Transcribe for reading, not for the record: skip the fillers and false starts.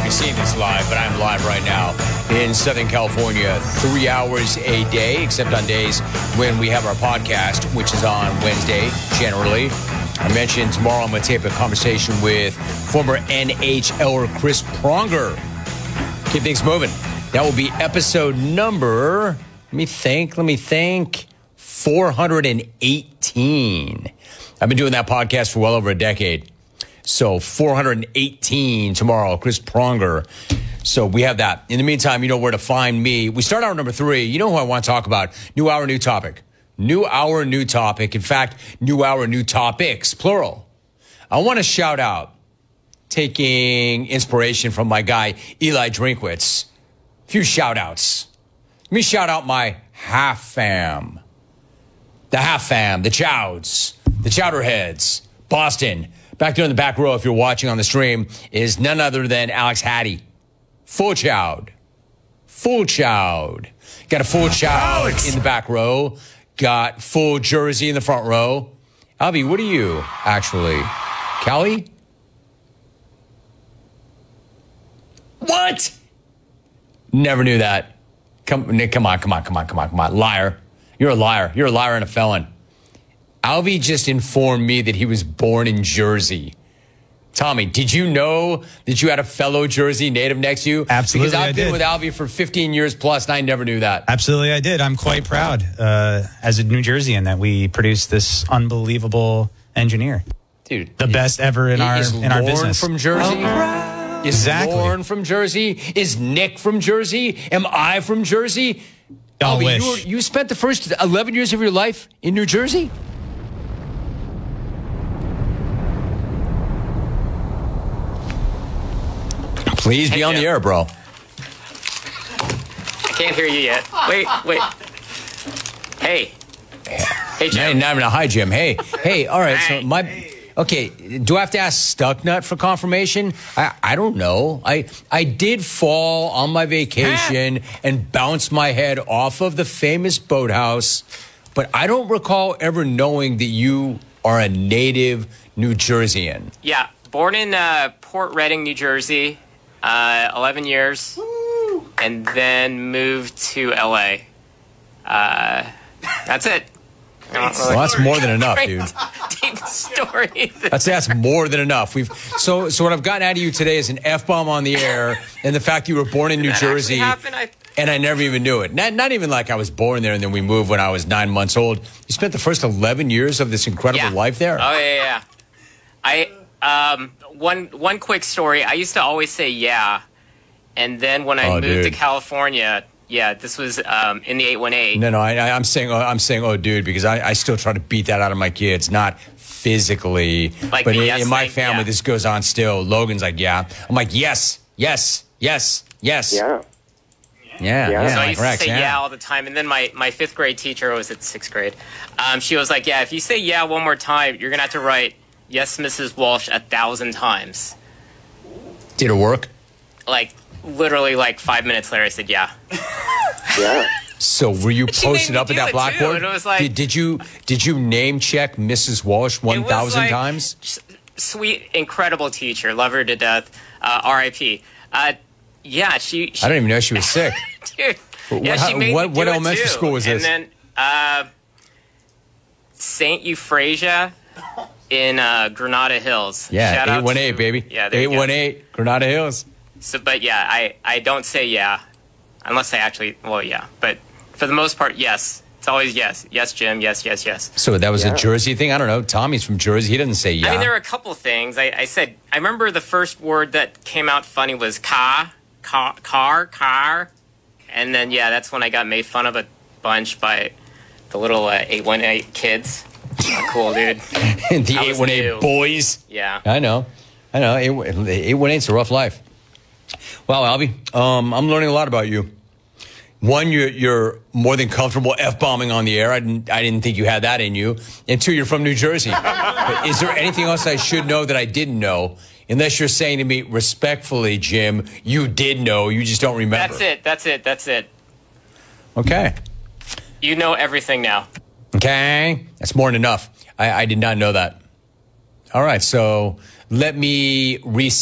you're seeing this live, but I'm live right now in Southern California, 3 hours a day, except on days when we have our podcast, which is on Wednesday, generally. I mentioned tomorrow I'm going to tape a conversation with former NHLer Chris Pronger. Keep things moving. That will be episode number, let me think, 418. I've been doing that podcast for well over a decade. So 418 tomorrow, Chris Pronger. So we have that. In the meantime, you know where to find me. We start hour number 3. You know who I want to talk about. New hour, new topic. New hour, new topic. In fact, new hour, new topics, plural. I want to shout out, taking inspiration from my guy, Eli Drinkwitz. A few shout outs. Let me shout out my half fam. The half fam, the Chowds, the Chowderheads, Boston. Back there in the back row, if you're watching on the stream, is none other than Alex Hattie. Full chowed. Full chowed. Got a full chowd in the back row. Got full jersey in the front row. Albie, what are you, actually? Callie? What? Never knew that. Come on. Liar. You're a liar. You're a liar and a felon. Albie just informed me that he was born in Jersey. Tommy, did you know that you had a fellow Jersey native next to you? Absolutely, because I've been with Albie for 15 years plus, and I never knew that. Absolutely, I did. I'm quite proud as a New Jerseyan that we produced this unbelievable engineer. Dude. The best ever in our business. Is Lauren from Jersey? Is Exactly. Lauren from Jersey? Is Nick from Jersey? Am I from Jersey? I Albie, wish. you spent the first 11 years of your life in New Jersey? Please be on the air, bro. I can't hear you yet. Wait. Hey, Jim. Hi, Jim. Hey, all right. So okay. Do I have to ask Stucknut for confirmation? I don't know. I did fall on my vacation and bounce my head off of the famous boathouse, but I don't recall ever knowing that you are a native New Jerseyan. Yeah, born in Port Reading, New Jersey. 11 years, and then moved to LA. That's it. Well, that's more than enough, dude. Deep story. That's more than enough. So what I've gotten out of you today is an F-bomb on the air, and the fact you were born in New Jersey, and I never even knew it. Not even like I was born there, and then we moved when I was 9 months old. You spent the first 11 years of this incredible life there. Oh yeah. One quick story. I used to always say yeah, and then when I moved to California, this was in the 818. No, I'm saying oh, dude, because I still try to beat that out of my kids, not physically, like but in my family, this goes on still. Logan's like, yeah. I'm like, yes. Yeah. Yeah. So I used to say yeah all the time, and then my 5th grade teacher was at 6th grade. She was like, yeah, if you say yeah one more time, you're gonna have to write yes, Mrs. Walsh 1,000 times. Did it work? Like, literally, 5 minutes later, I said, yeah. Yeah. So were you posted up at that blackboard? It was like, did you name check Mrs. Walsh 1,000 times? Sweet, incredible teacher. Love her to death. R.I.P. Yeah, she... I don't even know she was sick. Dude. Yeah, she made me do what elementary it too. School was this? And then St. Euphrasia in Granada Hills. Yeah, Shout 818, baby. Yeah, 818, Granada Hills. So, but yeah, I don't say yeah, unless I actually, yeah. But for the most part, yes. It's always yes. Yes, Jim. Yes. So that was a Jersey thing? I don't know. Tommy's from Jersey. He doesn't say yeah. I mean, there are a couple things. I said, I remember the first word that came out funny was car. And then, that's when I got made fun of a bunch by the little 818 kids. Cool, dude. The 818 boys. Yeah. I know. 818's a rough life. Wow, Albie, I'm learning a lot about you. One, you're more than comfortable F-bombing on the air. I didn't think you had that in you. And 2, you're from New Jersey. But is there anything else I should know that I didn't know? Unless you're saying to me respectfully, Jim, you did know, you just don't remember. That's it. Okay. You know everything now. Okay. That's more than enough. I did not know that. All right, so let me reset.